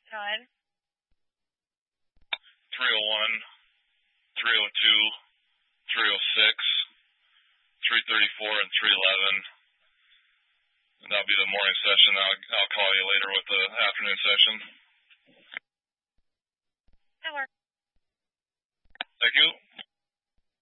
Go ahead. 301, 302, 306, 334, and 311. And that'll be the morning session. I'll call you later with the afternoon session. That works. Thank you.